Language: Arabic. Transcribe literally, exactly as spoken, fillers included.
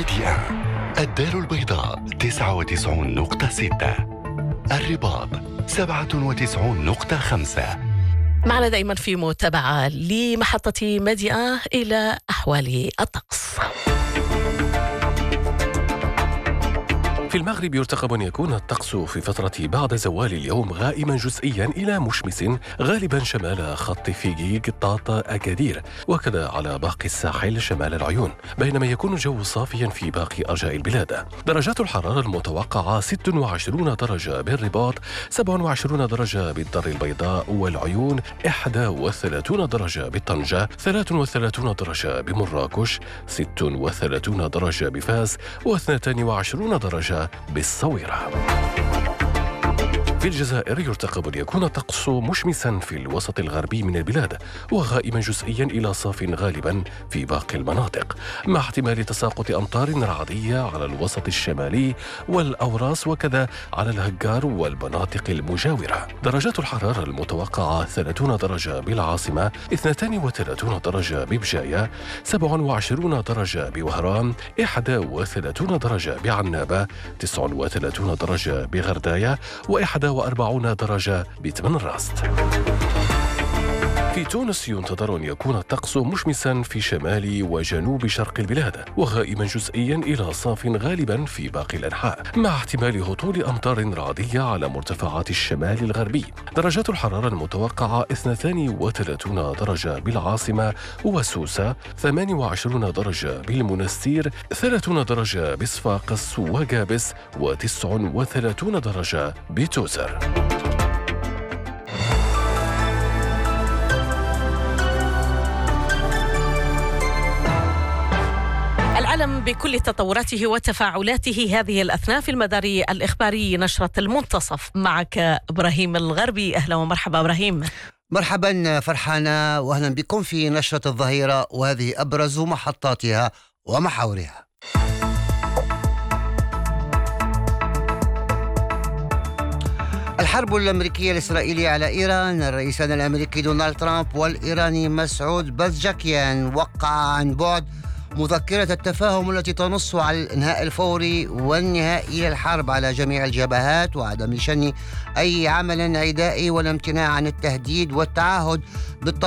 هادئة. الدار البيضاء تسعة وتسعون نقطة ستة، الرباط سبعة وتسعون نقطة خمسة. معنا دائما في متابعة لمحطة مادئة إلى أحوال الطقس. في المغرب يرتقب أن يكون الطقس في فترة بعد زوال اليوم غائما جزئيا إلى مشمس غالبا شمال خط فيجي قطاط أكادير، وكذا على باقي الساحل شمال العيون، بينما يكون الجو صافيا في باقي أرجاء البلاد. درجات الحرارة المتوقعة ستة وعشرين درجة بالرباط، سبعة وعشرين درجة بالدار البيضاء والعيون، إحدى وثلاثين درجة بطنجة، ثلاثة وثلاثين درجة بمراكش، ستة وثلاثين درجة بفاس، واثنتين وعشرين درجة بالصويرة. في الجزائر يرتقب أن يكون الطقس مشمسا في الوسط الغربي من البلاد، وغائما جزئيا إلى صاف غالبا في باقي المناطق، مع احتمال تساقط أمطار رعدية على الوسط الشمالي والأوراس، وكذا على الهجار والمناطق المجاورة. درجات الحرارة المتوقعة ثلاثين درجة بالعاصمة، اثنتين وثلاثين درجة ببجاية، سبعة وعشرين درجة بوهران، إحدى وثلاثين درجة بعنابة، تسعة وثلاثين درجة بغرداية، وإحدى وأربعين درجة بتمن راست. في تونس ينتظر أن يكون الطقس مشمسا في شمال وجنوب شرق البلاد، وغائما جزئيا إلى صاف غالبا في باقي الأنحاء، مع احتمال هطول أمطار رعدية على مرتفعات الشمال الغربي. درجات الحرارة المتوقعة اثنتين وثلاثين درجة بالعاصمة وسوسة، ثمانية وعشرين درجة بالمنستير، ثلاثين درجة بصفاقس وقابس، وتسعة وثلاثين درجة بتوزر. العالم بكل تطوراته وتفاعلاته هذه الأثناء في المدار الإخباري نشرة المنتصف. معك إبراهيم الغربي. أهلا ومرحبا إبراهيم. مرحبا فرحانة، وأهلا بكم في نشرة الظهيرة، وهذه أبرز محطاتها ومحاورها. الحرب الأمريكية الإسرائيلية على إيران. الرئيسان الأمريكي دونالد ترامب والإيراني مسعود بزشكيان وقعا عن بعد مذكرة التفاهم التي تنص على الإنهاء الفوري والنهائي للحرب على جميع الجبهات، وعدم شن أي عمل عدائي والامتناع عن التهديد والتعهد بالتطبيق